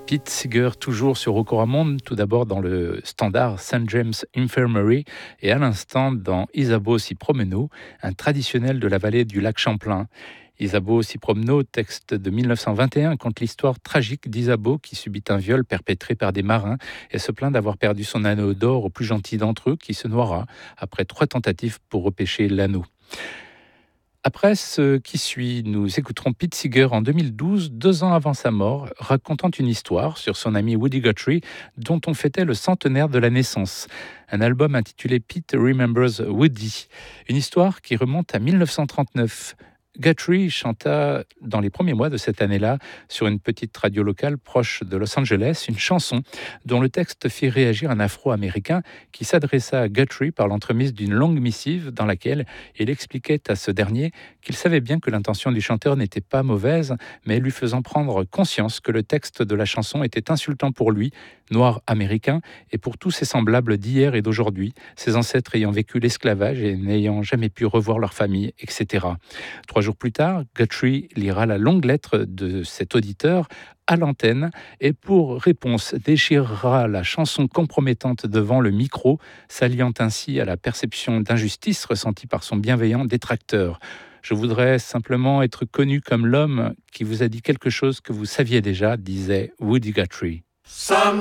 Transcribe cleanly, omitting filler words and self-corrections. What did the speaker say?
Pete Seeger, toujours sur Rocoramond, tout d'abord dans le standard St. James Infirmary et à l'instant dans Isabeau si promeno, un traditionnel de la vallée du lac Champlain. Isabeau si promeno, texte de 1921, conte l'histoire tragique d'Isabeau qui subit un viol perpétré par des marins et se plaint d'avoir perdu son anneau d'or au plus gentil d'entre eux qui se noiera après 3 tentatives pour repêcher l'anneau. Après ce qui suit, nous écouterons Pete Seeger en 2012, 2 ans avant sa mort, racontant une histoire sur son ami Woody Guthrie, dont on fêtait le centenaire de la naissance. Un album intitulé Pete Remembers Woody, une histoire qui remonte à 1939. Guthrie chanta dans les premiers mois de cette année-là, sur une petite radio locale proche de Los Angeles, une chanson dont le texte fit réagir un Afro-Américain qui s'adressa à Guthrie par l'entremise d'une longue missive dans laquelle il expliquait à ce dernier qu'il savait bien que l'intention du chanteur n'était pas mauvaise, mais lui faisant prendre conscience que le texte de la chanson était insultant pour lui, noir américain, et pour tous ses semblables d'hier et d'aujourd'hui, ses ancêtres ayant vécu l'esclavage et n'ayant jamais pu revoir leur famille, etc. 3 jours plus tard, Guthrie lira la longue lettre de cet auditeur à l'antenne et pour réponse déchirera la chanson compromettante devant le micro, s'alliant ainsi à la perception d'injustice ressentie par son bienveillant détracteur. Je voudrais simplement être connu comme l'homme qui vous a dit quelque chose que vous saviez déjà, disait Woody Guthrie.